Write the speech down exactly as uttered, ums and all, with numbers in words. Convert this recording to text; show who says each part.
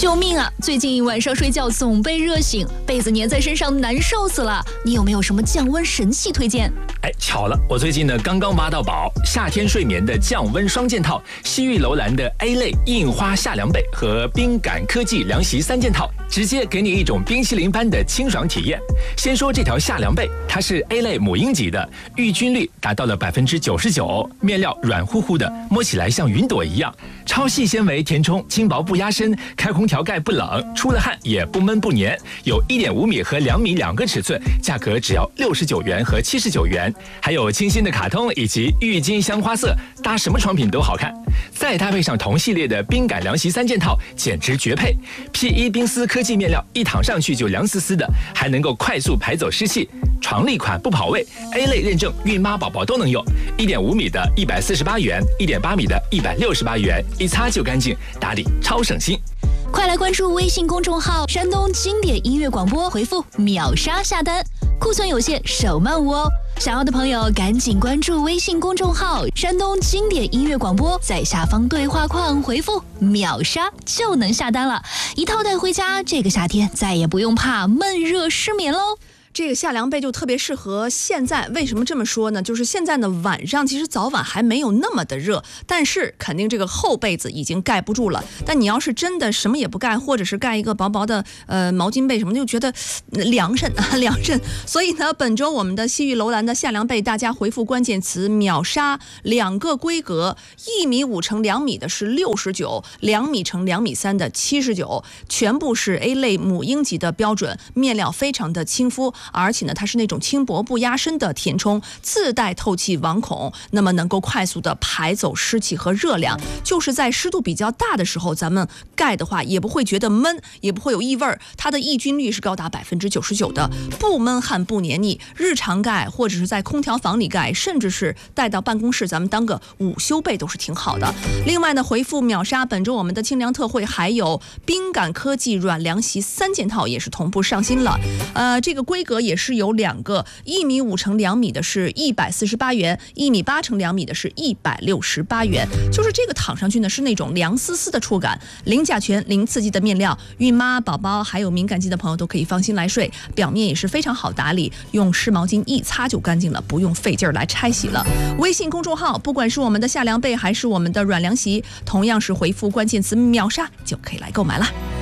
Speaker 1: 救命啊！最近晚上睡觉总被热醒，被子粘在身上难受死了。你有没有什么降温神器推荐？
Speaker 2: 哎，巧了，我最近呢刚刚挖到宝，夏天睡眠的降温双件套，西域楼兰的 A 类印花夏凉被和冰感科技凉席三件套，直接给你一种冰淇淋般的清爽体验。先说这条夏凉被，它是 A 类母婴级的，抑菌率达到了百分之九十九，面料软乎乎的，摸起来像云朵一样，超细纤维填充，轻薄不压身，开空调盖不冷，出了汗也不闷不黏，有一点五米和两米两个尺寸，价格只要六十九元和七十九元，还有清新的卡通以及郁金香花色，搭什么床品都好看。再搭配上同系列的冰感凉席三件套，简直绝配。P 一 冰丝科技面料，一躺上去就凉丝丝的，还能够快速排走湿气。床立款不跑位 ，A 类认证，孕妈宝宝都能用。一点五米的一百四十八元，一点八米的一百六十八元，一擦就干净，打理超省心。
Speaker 1: 快来关注微信公众号山东经典音乐广播，回复秒杀下单，库存有限，手慢无哦。想要的朋友赶紧关注微信公众号山东经典音乐广播，在下方对话框回复秒杀就能下单了，一套带回家，这个夏天再也不用怕闷热失眠喽。
Speaker 3: 这个夏凉被就特别适合现在，为什么这么说呢？就是现在呢晚上其实早晚还没有那么的热，但是肯定这个厚被子已经盖不住了。但你要是真的什么也不盖，或者是盖一个薄薄的呃毛巾被什么，就觉得凉碜啊凉碜。所以呢，本周我们的西域楼兰的夏凉被，大家回复关键词秒杀，两个规格，一米五乘两米的是六十九，两米乘两米三的七十九，全部是 A 类母婴级的标准，面料非常的亲肤。而且呢，它是那种轻薄不压身的填充，自带透气网孔，那么能够快速的排走湿气和热量。就是在湿度比较大的时候，咱们盖的话也不会觉得闷，也不会有异味。它的抑菌率是高达百分之九十九的，不闷汗不黏腻。日常盖或者是在空调房里盖，甚至是带到办公室，咱们当个午休被都是挺好的。另外呢，回复秒杀，本周我们的清凉特惠还有冰感科技软凉席三件套也是同步上新了。呃，这个规格也是有两个，一米五乘两米的是一百四十八元，一米八乘两米的是一百六十八元。就是这个躺上去呢是那种凉丝丝的触感，零甲醛零刺激的面料，孕妈宝宝还有敏感肌的朋友都可以放心来睡。表面也是非常好打理，用湿毛巾一擦就干净了，不用费劲儿来拆洗了。微信公众号不管是我们的夏凉被还是我们的软凉席，同样是回复关键词秒杀就可以来购买了。